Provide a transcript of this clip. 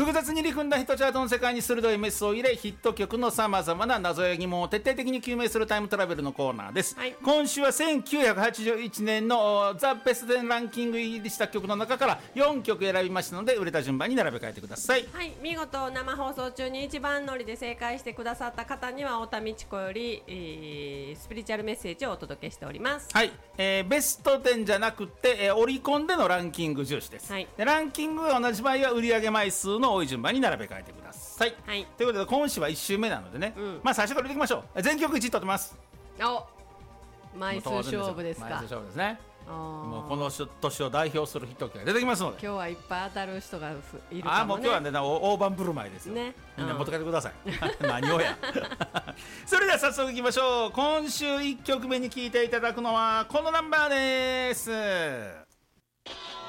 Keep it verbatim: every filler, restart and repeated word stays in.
複雑に入り組んだヒットチャートの世界に鋭いメスを入れ、ヒット曲のさまざまな謎や疑問を徹底的に究明するタイムトラベルのコーナーです、はい、今週はせんきゅうひゃくはちじゅういちねんのザ・ベストテンランキング入りした曲の中からよんきょく選びましたので、売れた順番に並べ替えてください。 はい、見事生放送中に一番乗りで正解してくださった方には太田美智子より、えー、スピリチュアルメッセージをお届けしております。 はい、えー、ベストテンじゃなくて、えー、オリコンでのランキング重視です、はい、でランキングが同じ場合は売上枚数の多い順番に並べ替えてください、はい、ということで今週はいち週目なのでね、うん、まあ最初から見ていきましょう。全曲いちい取ってます。 お、枚数勝負ですか。 枚数勝負ですね。もうこの年を代表するヒット曲が出てきますので、 今日はいっぱい当たる人がいるかもね。 あ、もう今日はね、大盤振る舞いですよ、ね、みんな持って帰ってください、うん、何をやそれでは早速いきましょう。今週いっきょくめに聴いていただくのはこのナンバーです。